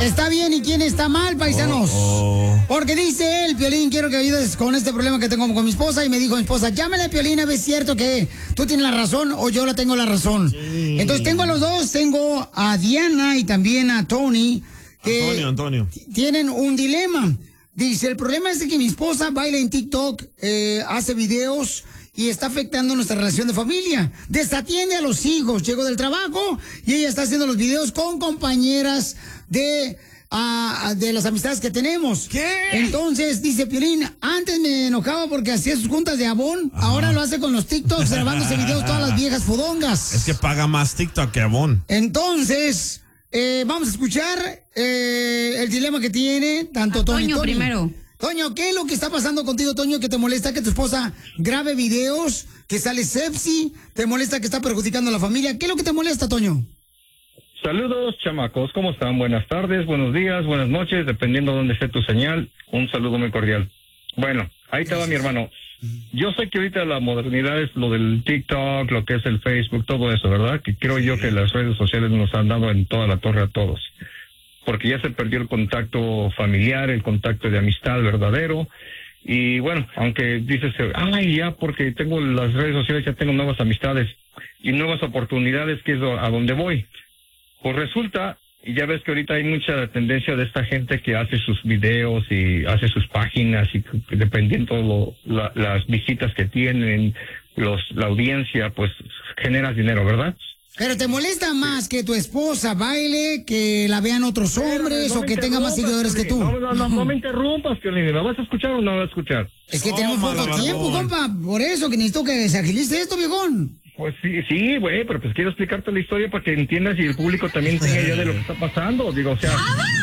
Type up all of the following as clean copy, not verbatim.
Está bien, ¿y quién está mal, paisanos? Porque dice él, Piolín, quiero que ayudes con este problema que tengo con mi esposa. Y me dijo mi esposa, llámale a Piolín a ver si es cierto que tú tienes la razón o yo la tengo la razón. Sí. Entonces tengo a los dos, tengo a Diana y también a Tony. Que Antonio. Tienen un dilema. Dice, el problema es que mi esposa baila en TikTok, hace videos y está afectando nuestra relación de familia. Desatiende a los hijos. Llego del trabajo y ella está haciendo los videos con compañeras de las amistades que tenemos. ¿Qué? Entonces, dice Piolín, antes me enojaba porque hacía sus juntas de Avon, ahora lo hace con los TikToks, grabándose videos todas las viejas fodongas. Es que paga más TikTok que Avon. Entonces, vamos a escuchar el dilema que tiene tanto Toño primero. Toño, ¿qué es lo que está pasando contigo, Toño, que te molesta que tu esposa grabe videos, que sale sepsi, te molesta que está perjudicando a la familia? ¿Qué es lo que te molesta, Toño? Saludos, chamacos, ¿cómo están? Buenas tardes, buenos días, buenas noches, dependiendo de dónde esté tu señal, un saludo muy cordial. Bueno, ahí te va mi hermano. Yo sé que ahorita la modernidad es lo del TikTok, lo que es el Facebook, todo eso, ¿verdad? Que creo yo que las redes sociales nos han dado en toda la torre a todos. Porque ya se perdió el contacto familiar, el contacto de amistad verdadero. Y bueno, aunque dices, ay, ya porque tengo las redes sociales, ya tengo nuevas amistades y nuevas oportunidades, que es a donde voy. Pues resulta, y ya ves que ahorita hay mucha tendencia de esta gente que hace sus videos y hace sus páginas y dependiendo las visitas que tienen, la audiencia, pues generas dinero, ¿verdad? Pero ¿te molesta más que tu esposa baile, que la vean otros hombres o que tenga más seguidores que tú? No me interrumpas, Piolín. ¿Me vas a escuchar o no me vas a escuchar? Es que tenemos poco tiempo, compa. Por eso que necesito que se agilice esto, viejón. Pues sí, güey, pero pues quiero explicarte la historia para que entiendas y el público también tenga idea de lo que está pasando. Digo, o sea,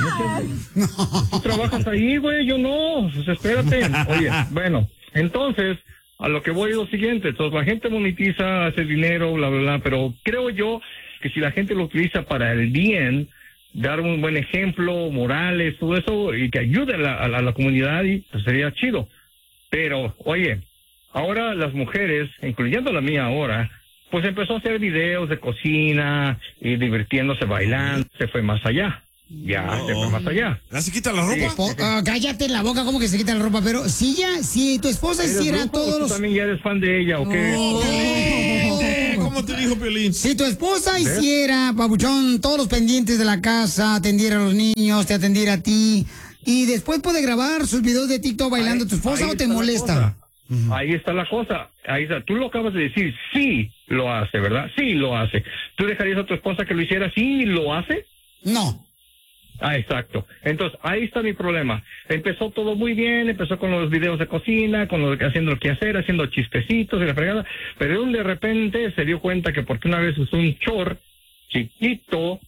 tú trabajas ahí, güey, yo no. Pues espérate. Oye, bueno, entonces, a lo que voy es lo siguiente. Entonces, la gente monetiza, hace dinero, bla, bla, bla, pero creo yo que si la gente lo utiliza para el bien, dar un buen ejemplo, morales, todo eso, y que ayude a la comunidad, y pues sería chido. Pero, oye, ahora las mujeres, incluyendo la mía ahora, pues empezó a hacer videos de cocina y divirtiéndose, bailando, se fue más allá. Ya, se fue más allá. ¿Ya se quita la ropa? Cállate la boca, ¿cómo que se quita la ropa? Pero si tu esposa hiciera todos los... ¿Tú también ya eres fan de ella o qué? ¿Cómo te dijo Piolín? Si tu esposa hiciera, papuchón, todos los pendientes de la casa, atendiera a los niños, te atendiera a ti, y después puede grabar sus videos de TikTok bailando tu esposa, ¿o te molesta? Ahí está la cosa. Ahí está. Tú lo acabas de decir, sí lo hace, ¿verdad? Sí lo hace. ¿Tú dejarías a tu esposa que lo hiciera? ¿Sí lo hace? No. Exacto. Entonces, ahí está mi problema. Empezó todo muy bien, empezó con los videos de cocina, haciendo el quehacer, haciendo chistecitos y la fregada, pero de repente se dio cuenta que porque una vez usó un short chiquito,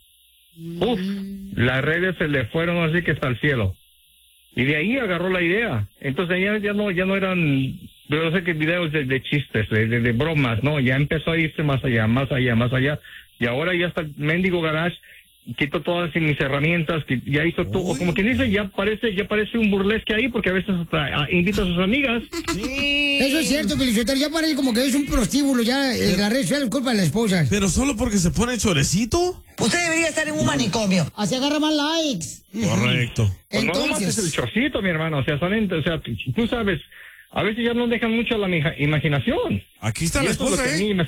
las redes se le fueron así que hasta el cielo. Y de ahí agarró la idea. Entonces ya no eran, yo no sé qué videos de chistes, de bromas, no, ya empezó a irse más allá. Y ahora ya está el mendigo garage, quito todas mis herramientas, que ya hizo todo, como quien dice, ya parece un burlesque ahí, porque a veces hasta invita a sus amigas. Sí. Eso es cierto, Felicitero, ya parece como que es un prostíbulo, ya la red social es culpa de la esposa. Pero solo porque se pone chorecito. Usted debería estar en un manicomio. Así agarra más likes. Correcto. Pues no nomás es el chorcito, mi hermano, o sea, tú sabes, a veces ya no dejan mucho a la imaginación. Aquí está la esposa,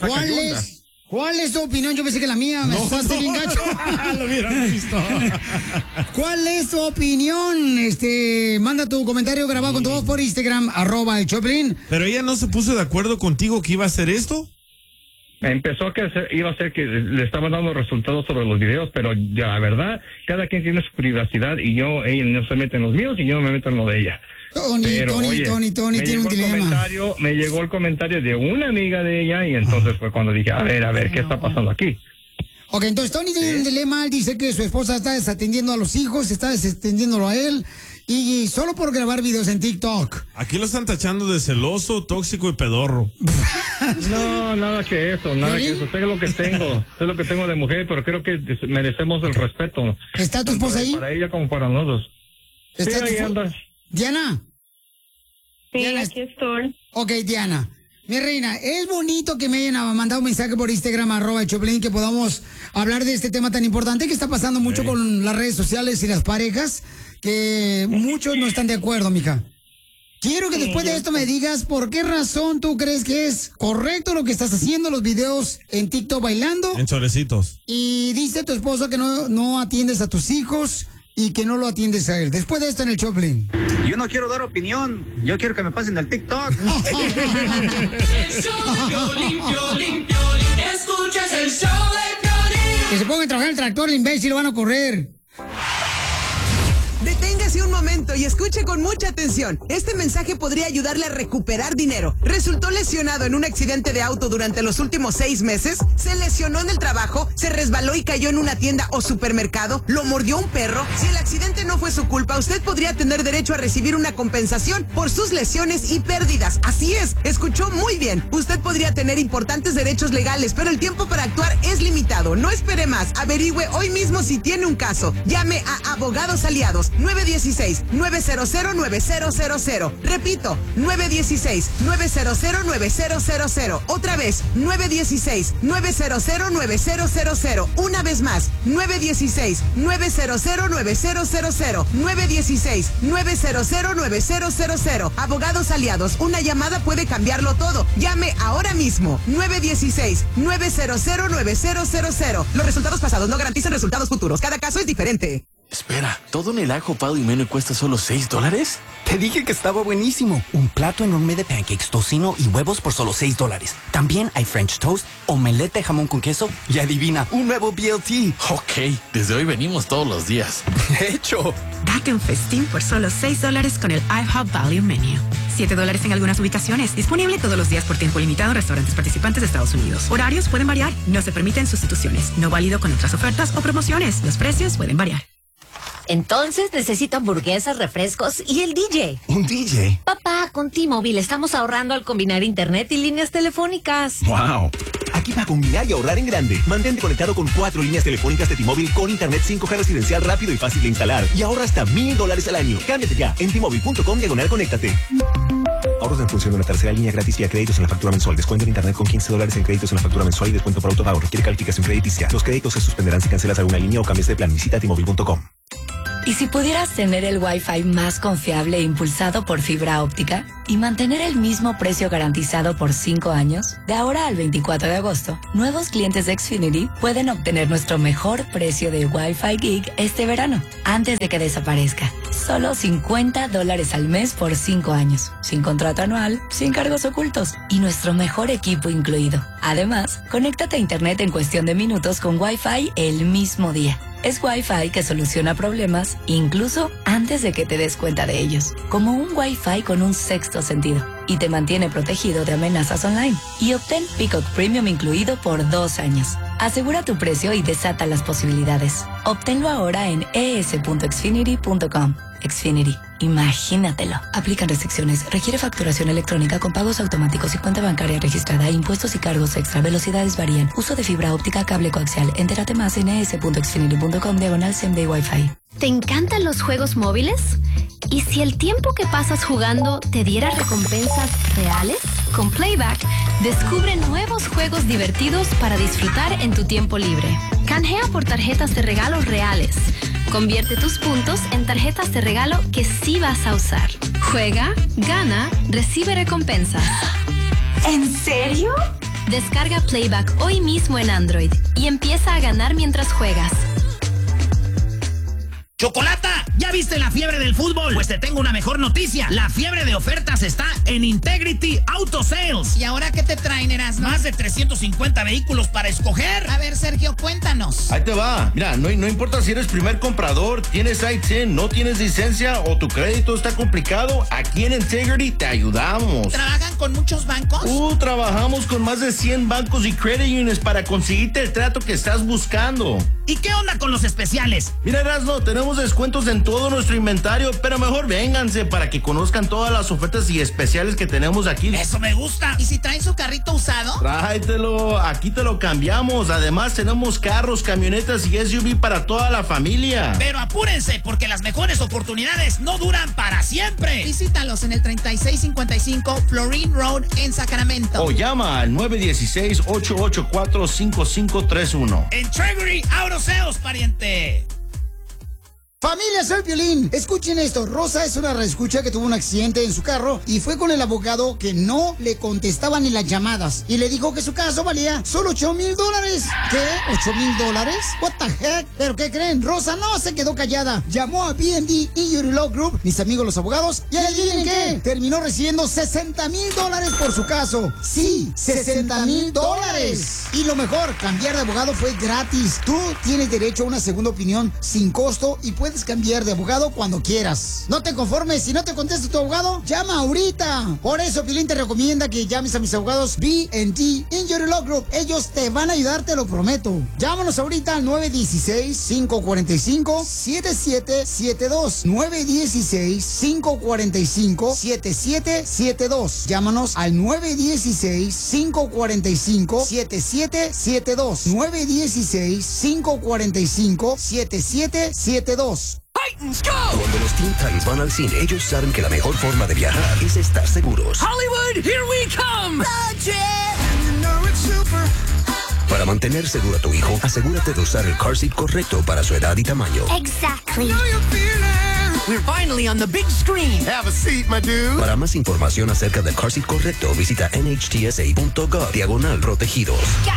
¿Cuál es tu opinión? Yo pensé que la mía. Me asustaste bien gacho. Lo hubieran visto. ¿Cuál es tu opinión? Manda tu comentario grabado con tu voz por Instagram, @el Choplin. Pero ella no se puso de acuerdo contigo que iba a hacer esto. Empezó iba a ser que le estaban dando resultados sobre los videos, pero ya, la verdad, cada quien tiene su privacidad y ella no se mete en los míos y yo no me meto en lo de ella. Tony tiene un dilema. Me llegó el comentario de una amiga de ella y entonces fue cuando dije, a ver, ¿qué está pasando aquí? Ok, entonces Tony tiene un dilema, él dice que su esposa está desatendiendo a los hijos, está desatendiéndolo a él, y solo por grabar videos en TikTok. Aquí lo están tachando de celoso, tóxico y pedorro. No, nada que eso. Sé lo que tengo de mujer, pero creo que merecemos el respeto. ¿Está tu esposa ahí? Para ella como para nosotros. ¿Está ahí anda? ¿Diana? Sí, Diana, aquí estoy. Ok, Diana. Mi reina, es bonito que me hayan mandado un mensaje por Instagram, @Choplin, que podamos hablar de este tema tan importante que está pasando mucho con las redes sociales y las parejas, que muchos no están de acuerdo, mija. Quiero que después de esto me digas por qué razón tú crees que es correcto lo que estás haciendo, los videos en TikTok bailando. En chorecitos. Y dice tu esposo que no atiendes a tus hijos y que no lo atiendes a él. Después de esto en el Choplin. Yo no quiero dar opinión, yo quiero que me pasen el TikTok. Escuchas el show de Piolín. Que se pongan a trabajar el tractor, el imbécil, lo van a correr. Deténgase un momento y escuche con mucha atención. Este mensaje podría ayudarle a recuperar dinero. ¿Resultó lesionado en un accidente de auto durante los últimos 6 meses? ¿Se lesionó en el trabajo? ¿Se resbaló y cayó en una tienda o supermercado? ¿Lo mordió un perro? Si el accidente no fue su culpa, usted podría tener derecho a recibir una compensación por sus lesiones y pérdidas. Así es, escuchó muy bien. Usted podría tener importantes derechos legales, pero el tiempo para actuar es limitado. No espere más. Averigüe hoy mismo si tiene un caso. Llame a Abogados Aliados. 916-900-9000. Repito, 916-900-9000. Otra vez, 916-900-9000. Una vez más, 916-900-9000. 916-900-9000. Abogados Aliados, una llamada puede cambiarlo todo. Llame ahora mismo, 916-900-9000. Los resultados pasados no garantizan resultados futuros. Cada caso es diferente. Espera, ¿todo en el ajo, pavo y menú cuesta solo $6? Te dije que estaba buenísimo. Un plato enorme de pancakes, tocino y huevos por solo $6. También hay French toast, omelette de jamón con queso y adivina, un nuevo BLT. Ok, desde hoy venimos todos los días. De hecho. Date un festín por solo $6 con el IHOP Value Menu. $7 en algunas ubicaciones. Disponible todos los días por tiempo limitado en restaurantes participantes de Estados Unidos. Horarios pueden variar. No se permiten sustituciones. No válido con otras ofertas o promociones. Los precios pueden variar. Entonces necesito hamburguesas, refrescos y el DJ. ¿Un DJ? Papá, con T-Mobile estamos ahorrando al combinar internet y líneas telefónicas. ¡Wow! Aquí para combinar y ahorrar en grande. Mantente conectado con 4 líneas telefónicas de T-Mobile con internet 5G residencial rápido y fácil de instalar. Y ahorra hasta $1,000 al año. Cámbiate ya en T-Mobile.com/conéctate. Ahorros en función de una tercera línea gratis y a créditos en la factura mensual. Descuento en internet con $15 en créditos en la factura mensual y descuento por autopago. Requiere calificación crediticia. Los créditos se suspenderán si cancelas alguna línea o cambias de plan. Visita T-Mobile.com. ¿Y si pudieras tener el Wi-Fi más confiable e impulsado por fibra óptica y mantener el mismo precio garantizado por 5 años? De ahora al 24 de agosto, nuevos clientes de Xfinity pueden obtener nuestro mejor precio de Wi-Fi Gig este verano, antes de que desaparezca. Solo $50 al mes por 5 años, sin contrato anual, sin cargos ocultos y nuestro mejor equipo incluido. Además, conéctate a internet en cuestión de minutos con Wi-Fi el mismo día. Es Wi-Fi que soluciona problemas incluso antes de que te des cuenta de ellos. Como un Wi-Fi con un sexto sentido. Y te mantiene protegido de amenazas online. Y obtén Peacock Premium incluido por 2 años. Asegura tu precio y desata las posibilidades. Obténlo ahora en es.xfinity.com. Xfinity. Imagínatelo. Aplican restricciones. Requiere facturación electrónica con pagos automáticos y cuenta bancaria registrada. Impuestos y cargos extra. Velocidades varían. Uso de fibra óptica, cable coaxial. Entérate más en es.xfinity.com/same-day Wi-Fi. ¿Te encantan los juegos móviles? ¿Y si el tiempo que pasas jugando te diera recompensas reales? Con Playback, descubre nuevos juegos divertidos para disfrutar en tu tiempo libre. Canjea por tarjetas de regalos reales. Convierte tus puntos en tarjetas de regalo que sí vas a usar. Juega, gana, recibe recompensas. ¿En serio? Descarga Playback hoy mismo en Android y empieza a ganar mientras juegas. ¡Chocolata! ¿Ya viste la fiebre del fútbol? Pues te tengo una mejor noticia. La fiebre de ofertas está en Integrity Auto Sales. ¿Y ahora qué te traen, Erasmo? Más de 350 vehículos para escoger. A ver, Sergio, cuéntanos. Ahí te va. Mira, no importa si eres primer comprador, tienes ITIN, no tienes licencia o tu crédito está complicado, aquí en Integrity te ayudamos. ¿Trabajan con muchos bancos? Trabajamos con más de 100 bancos y credit unions para conseguirte el trato que estás buscando. ¿Y qué onda con los especiales? Mira, Erasmo, tenemos descuentos en todo nuestro inventario, pero mejor vénganse para que conozcan todas las ofertas y especiales que tenemos aquí. Eso me gusta. ¿Y si traen su carrito usado? Tráetelo, aquí te lo cambiamos. Además, tenemos carros, camionetas y SUV para toda la familia. Pero apúrense, porque las mejores oportunidades no duran para siempre. Visítalos en el 3655 Florine Road en Sacramento. O llama al 916-884-5531. Integrity Auto Sales, pariente. Familia, soy Piolín. Escuchen esto. Rosa es una reescucha que tuvo un accidente en su carro y fue con el abogado que no le contestaba ni las llamadas. Y le dijo que su caso valía solo $8,000. ¿Qué? ¿$8,000? What the heck? ¿Pero qué creen? Rosa no se quedó callada. Llamó a B&D Injury Law Group, mis amigos los abogados, y adivinen qué. Terminó recibiendo $60,000 por su caso. Sí, $60,000. Y lo mejor, cambiar de abogado fue gratis. Tú tienes derecho a una segunda opinión sin costo y puedes cambiar de abogado cuando quieras. No te conformes, si no te contesta tu abogado, llama ahorita. Por eso Piolín te recomienda que llames a mis abogados B&D Injury Law Group. Ellos te van a ayudar, te lo prometo. Llámanos ahorita al 916-545-7772. 916-545-7772. Llámanos al 916-545-7772. 916-545-7772. Cuando los Teen Titans van al cine, ellos saben que la mejor forma de viajar es estar seguros. Hollywood, here we come! Para mantener seguro a tu hijo, asegúrate de usar el car seat correcto para su edad y tamaño. Exactly. We're finally on the big screen. Have a seat, my dude. Para más información acerca del car seat correcto, visita nhtsa.gov/protegidos.